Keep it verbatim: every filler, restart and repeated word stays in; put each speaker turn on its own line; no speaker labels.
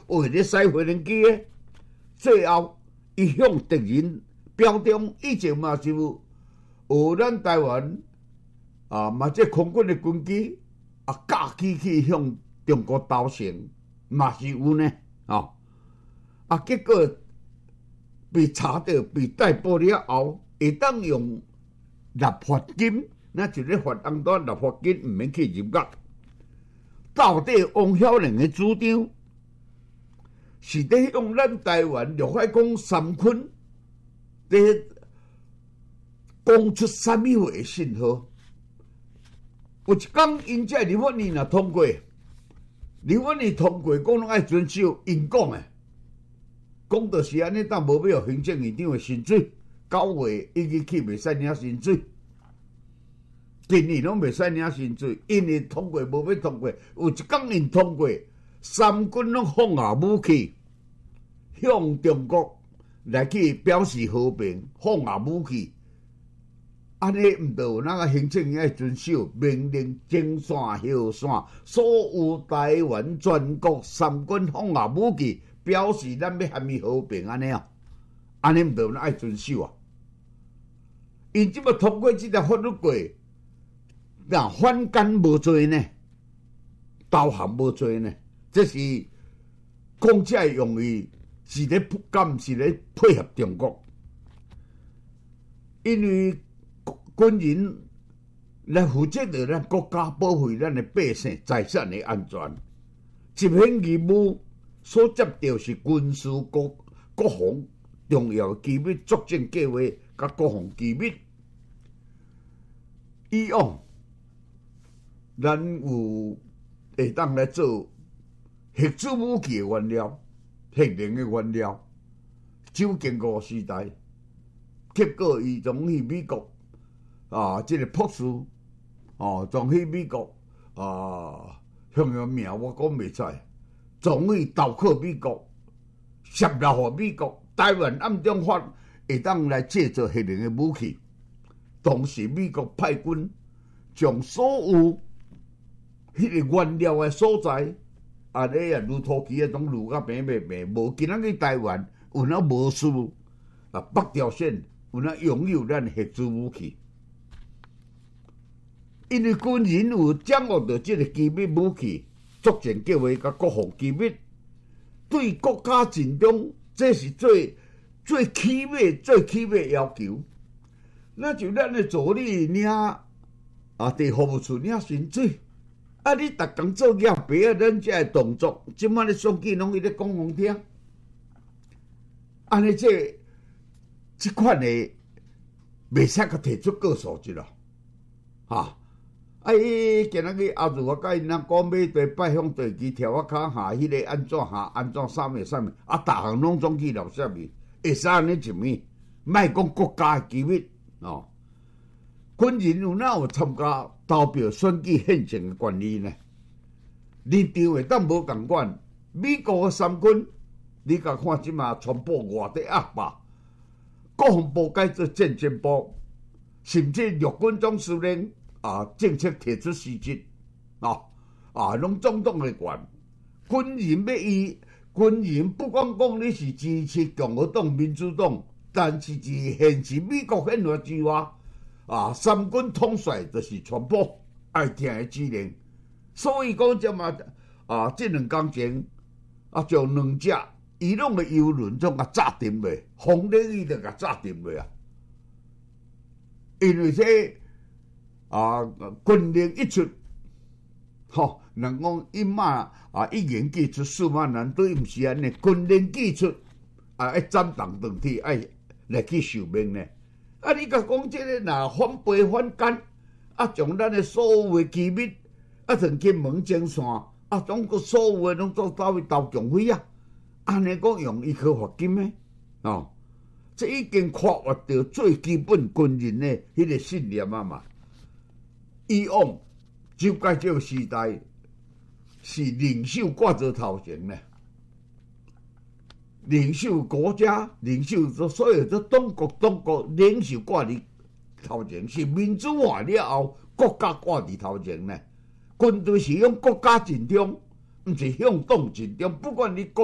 为咧使无人机诶。最后，伊向敌人表中，以前嘛是有咱台湾啊，嘛这空军诶军机啊，架起去向中国投诚，嘛是有呢，哦，啊，结果被查到、被逮捕了后，会当用立法金，那就咧法案单立法金，毋免去入监。到底王晓玲诶主张是伫用咱台湾陆海空三军伫讲出啥物话诶信号？有一天，因这立法院若通过，立法院通过，讲拢爱遵守因讲诶，讲就是安尼，当无要行政院长诶薪水，九月已经去袂使领薪水。今年拢袂使领薪水，因为通过无要通过，有一天因通过，三军拢放下武器，向中国来去表示和平，放下武器。安尼毋着有哪个行政院爱遵守命令、前线、后线，所有台湾全国三军放下武器，表示咱要和伊和平安尼啊？安尼毋着有哪爱遵守啊？因即要通过即条法律过。那反奸无做呢，投降无做呢，这是讲这用意是咧敢是咧配合中国，因为军人来负责着咱国家保卫咱的百姓财产的安全，执行义务所接到是军事国国防重要机密、作战计划甲国防机密，以往。咱有会当来做核子武器的原料、核能的原料，蒋经国时代，结果伊从去美国啊，即、这个博士哦，从去美国啊，向个名我讲袂出，从去投靠美国，泄露互美国，台湾暗中法会当来制造核能的武器，同时美国派军将所有。迄个原料诶所在，安尼啊，如土机啊，拢如甲平平平，无今仔日台湾有哪无事啊？北朝鲜有哪拥有咱核子武器？因为军人有掌握着即个机密武器、作战计划甲国防机密，对国家尽忠，这是最最起码、最起码要求。那就咱诶助理领啊，伫服务处领薪水。啊！你逐工做业爸啊，咱遮个动作，即摆咧上机拢伊咧讲互听。安尼这即款诶，袂使甲提出告诉一咯，哈！啊！伊今仔日后日我甲因人讲，买地拜访地基，跳我骹下，迄个安怎下，安怎啥物啥物，啊！逐项拢总去留啥物，会使安尼一面，莫讲国家诶机密哦。军人有哪有参加投票选举宪政的权利呢？立场会当无共款。美国的三军，你甲看即马传播外地恶霸，国防部改做战争部，甚至陆军总司令啊，政策提出辞职啊啊，拢总统的权。军人要伊，军人不管讲你是支持共和党、民主党，但是自现时美国宪法之外。啊，三军统帅就是全部爱听的指令，所以讲即嘛啊，即两工前啊，将两只伊拢的游轮总甲炸沉袂，红领伊就甲炸沉袂啊。因为这啊，军令一出，吼，人讲一马啊，一言既出，驷马难追，毋是安尼。军令既出啊，爱斩动断铁，爱来去受命呢。啊！你甲讲即个若反背反奸，啊，将咱的所有的机密，啊，从金门前线，啊，总个所有的拢做走去投共匪啊！安尼讲用伊去罚金诶，哦，这已经跨越到最基本军人的迄个信念啊嘛。以往周介石时代是领袖挂在头前呢。领袖国家，领袖所有的中国，中国领袖挂伫头前，是民主化了后，国家挂伫头前呢。军队是向国家尽忠，毋是向党尽忠。不管你国